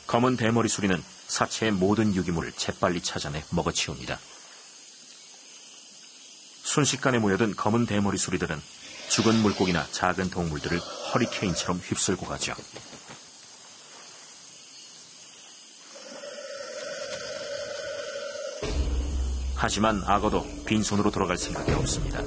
검은 대머리 수리는 사체의 모든 유기물을 재빨리 찾아내 먹어치웁니다. 순식간에 모여든 검은 대머리 수리들은 죽은 물고기나 작은 동물들을 허리케인처럼 휩쓸고 가죠. 하지만 악어도 빈손으로 돌아갈 생각이 없습니다.